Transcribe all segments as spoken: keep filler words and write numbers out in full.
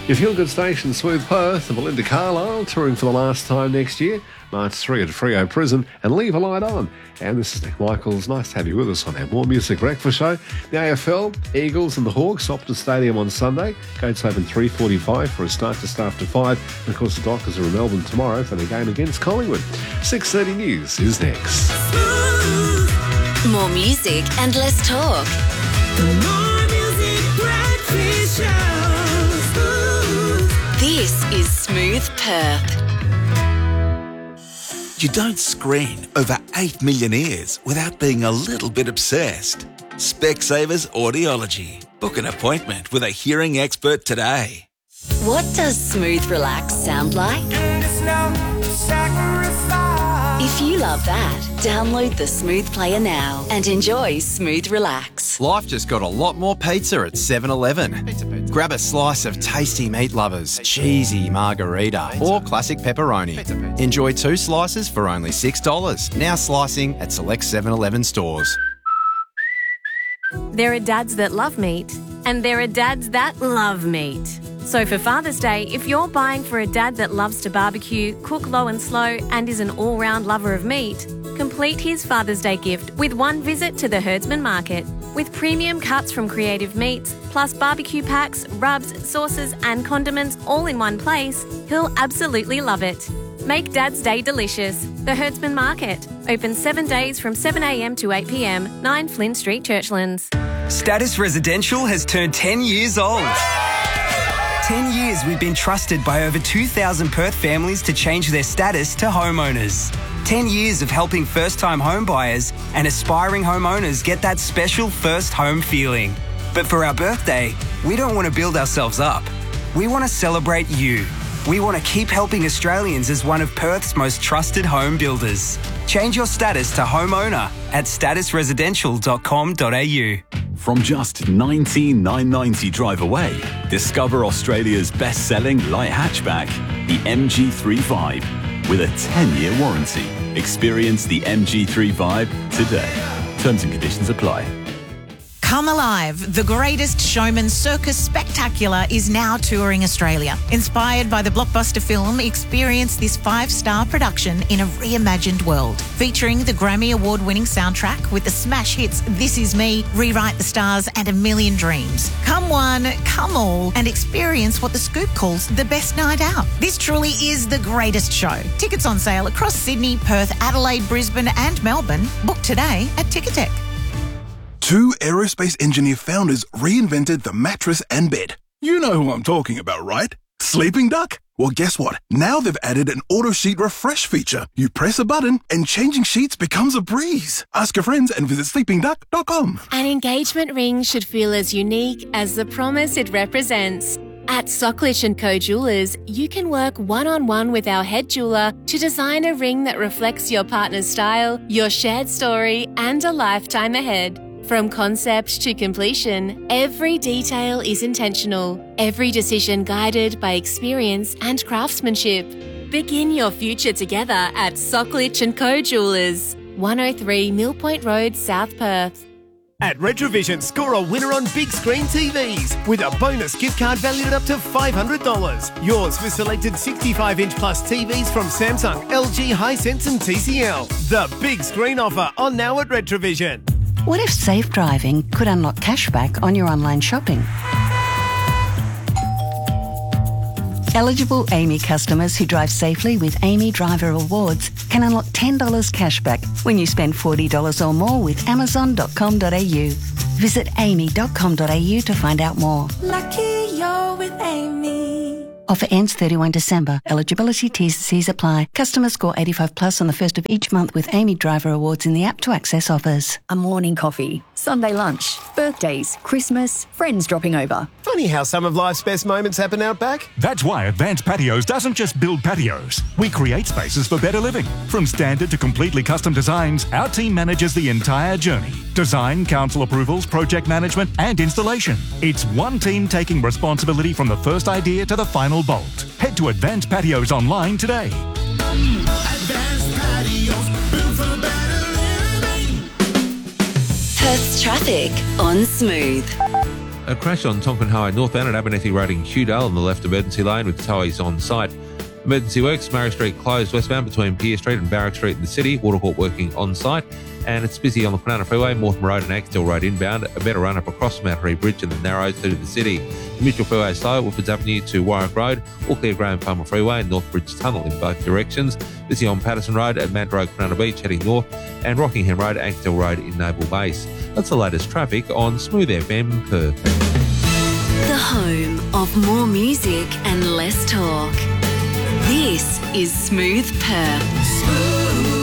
Your feel-good station, Smooth Perth, and Belinda Carlisle touring for the last time next year. March third at Freo Prison, and Leave a Light On. And this is Nick Michaels. Nice to have you with us on our More Music Breakfast show. The A F L, Eagles and the Hawks, Optus Stadium on Sunday. Gates open three forty-five for a start just after five. And of course, the Dockers are in Melbourne tomorrow for the game against Collingwood. six thirty News is next. More music and less talk. More Music Breakfast Show. This is Smooth Perth. You don't screen over eight million ears without being a little bit obsessed. Specsavers Audiology. Book an appointment with a hearing expert today. What does Smooth Relax sound like? If you love that, download the Smooth Player now and enjoy Smooth Relax. Life just got a lot more pizza at seven eleven. Grab a slice of tasty meat lovers, cheesy margarita, or classic pepperoni. Enjoy two slices for only six dollars. Now slicing at select seven eleven stores. There are dads that love meat, and there are dads that love meat. So for Father's Day, if you're buying for a dad that loves to barbecue, cook low and slow, and is an all-round lover of meat, complete his Father's Day gift with one visit to the Herdsman Market. With premium cuts from Creative Meats, plus barbecue packs, rubs, sauces, and condiments all in one place, he'll absolutely love it. Make Dad's Day delicious. The Herdsman Market. Open seven days from seven a m to eight p m, nine Flynn Street, Churchlands. Status Residential has turned ten years old. ten years we've been trusted by over two thousand Perth families to change their status to homeowners. ten years of helping first-time home buyers and aspiring homeowners get that special first home feeling. But for our birthday, we don't want to build ourselves up. We want to celebrate you. We want to keep helping Australians as one of Perth's most trusted home builders. Change your status to homeowner at status residential dot com dot a u. From just nineteen thousand nine hundred ninety drive away, discover Australia's best-selling light hatchback, the M G three Vibe, with a ten-year warranty. Experience the M G three Vibe today. Terms and conditions apply. Come Alive, the greatest showman circus spectacular is now touring Australia. Inspired by the blockbuster film, experience this five-star production in a reimagined world. Featuring the Grammy Award-winning soundtrack with the smash hits This Is Me, Rewrite the Stars and A Million Dreams. Come one, come all, and experience what The Scoop calls the best night out. This truly is the greatest show. Tickets on sale across Sydney, Perth, Adelaide, Brisbane and Melbourne. Book today at Ticketek. Two aerospace engineer founders reinvented the mattress and bed. You know who I'm talking about, right? Sleeping Duck? Well, guess what? Now they've added an auto sheet refresh feature. You press a button and changing sheets becomes a breeze. Ask your friends and visit sleeping duck dot com. An engagement ring should feel as unique as the promise it represents. At Socklich and Co Jewelers, you can work one-on-one with our head jeweler to design a ring that reflects your partner's style, your shared story, and a lifetime ahead. From concept to completion, every detail is intentional, every decision guided by experience and craftsmanship. Begin your future together at Socklich and Co Jewelers, one oh three Mill Point Road, South Perth. At Retrovision, score a winner on big screen T Vs with a bonus gift card valued up to five hundred dollars. Yours for selected sixty-five inch plus T Vs from Samsung, L G, Hisense and T C L. The big screen offer on now at Retrovision. What if safe driving could unlock cashback on your online shopping? Eligible Amy customers who drive safely with Amy Driver Rewards can unlock ten dollars cashback when you spend forty dollars or more with amazon dot com dot a u. Visit amy dot com dot a u to find out more. Lucky you're with Amy. Offer ends thirty-first December. Eligibility T's and C's apply. Customers score eighty-five plus on the first of each month with Amy Driver Awards in the app to access offers. A morning coffee, Sunday lunch, birthdays, Christmas, friends dropping over. Funny how some of life's best moments happen out back. That's why Advanced Patios doesn't just build patios. We create spaces for better living. From standard to completely custom designs, our team manages the entire journey. Design, council approvals, project management and installation. It's one team taking responsibility from the first idea to the final bolt. Head to Advanced Patios online today. Advanced Patios, built for better living. Perth's traffic on Smooth. A crash on Tonkin Highway northbound at Abernethy Road in Hewdale on the left emergency lane with towies on site. Emergency works, Murray Street closed westbound between Pier Street and Barrack Street in the city. Watercourt working on site. And it's busy on the Kwinana Freeway, Mortimer Road and Axtell Road inbound. A better run up across Mount Harry Bridge and the Narrows through the city. The Mitchell Freeway is slow, Woodfords Avenue to Warwick Road. All clear Graham Palmer Freeway and Northbridge Tunnel in both directions. Busy on Patterson Road at Mad Road, Kwinana Beach heading north. And Rockingham Road, Axtell Road in Naval Base. That's the latest traffic on Smooth F M Perth. The home of more music and less talk. This is Smooth Perth.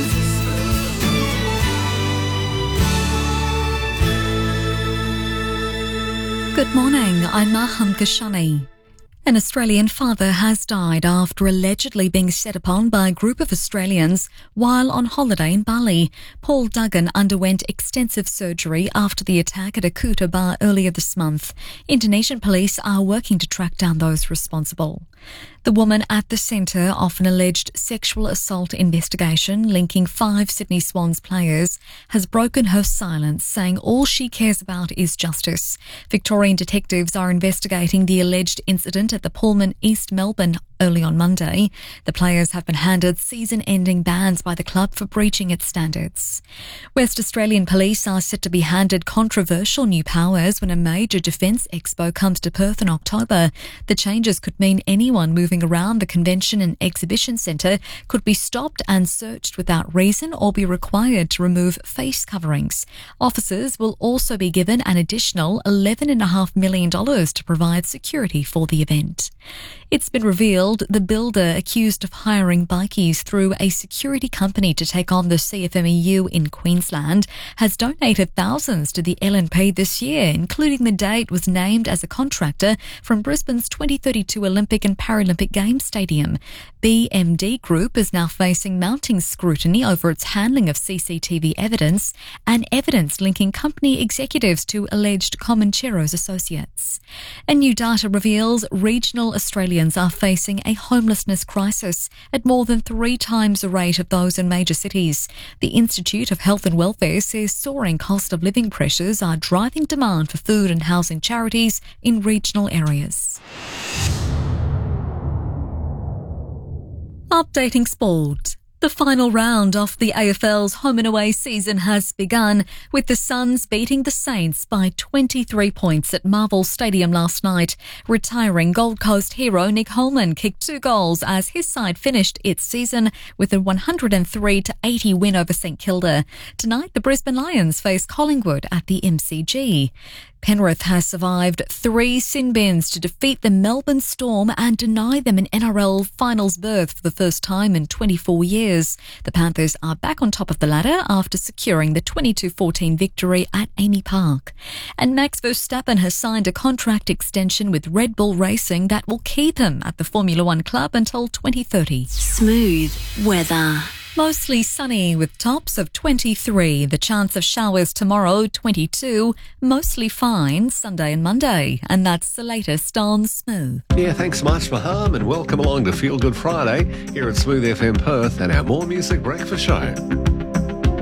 Good morning, I'm Maham Kashani. An Australian father has died after allegedly being set upon by a group of Australians while on holiday in Bali. Paul Duggan underwent extensive surgery after the attack at a Kuta bar earlier this month. Indonesian police are working to track down those responsible. The woman at the centre of an alleged sexual assault investigation linking five Sydney Swans players has broken her silence, saying all she cares about is justice. Victorian detectives are investigating the alleged incident at the Pullman East Melbourne early on Monday. The players have been handed season-ending bans by the club for breaching its standards. West Australian police are set to be handed controversial new powers when a major defence expo comes to Perth in October. The changes could mean anyone moving around the convention and exhibition centre could be stopped and searched without reason or be required to remove face coverings. Officers will also be given an additional eleven point five million dollars to provide security for the event. It's been revealed the builder accused of hiring bikies through a security company to take on the C F M E U in Queensland has donated thousands to the L N P this year, including the day it was named as a contractor from Brisbane's twenty thirty-two Olympic and Paralympic Games Stadium. B M D Group is now facing mounting scrutiny over its handling of C C T V evidence and evidence linking company executives to alleged Comancheros associates. And new data reveals regional Australians are facing a homelessness crisis at more than three times the rate of those in major cities. The Institute of Health and Welfare says soaring cost of living pressures are driving demand for food and housing charities in regional areas. Updating sport. The final round of the A F L's home and away season has begun, with the Suns beating the Saints by twenty-three points at Marvel Stadium last night. Retiring Gold Coast hero Nick Holman kicked two goals as his side finished its season with a one hundred three to eighty win over St Kilda. Tonight, the Brisbane Lions face Collingwood at the M C G. Penrith has survived three sin bins to defeat the Melbourne Storm and deny them an N R L finals berth for the first time in twenty-four years. The Panthers are back on top of the ladder after securing the twenty-two fourteen victory at Amy Park. And Max Verstappen has signed a contract extension with Red Bull Racing that will keep him at the Formula One club until twenty thirty. Smooth weather. Mostly sunny with tops of twenty-three. The chance of showers tomorrow, twenty-two. Mostly fine Sunday and Monday. And that's the latest on Smooth. Yeah, thanks so much, Maham, and welcome along to Feel Good Friday here at Smooth F M Perth and our More Music Breakfast Show.